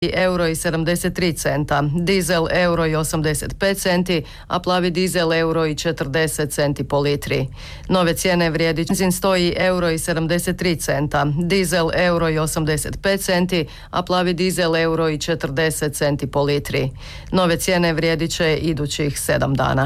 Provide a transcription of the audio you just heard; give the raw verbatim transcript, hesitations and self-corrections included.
euro i sedamdeset tri centa, dizel euro i osamdeset pet centi, a plavi dizel euro i četrdeset centi po litri. Nove cijene vrijedi benzin stoji euro i sedamdeset tri centa, dizel euro i osamdeset pet centi, a plavi dizel euro i četrdeset centi po litri. Nove cijene vrijedit će idućih sedam dana.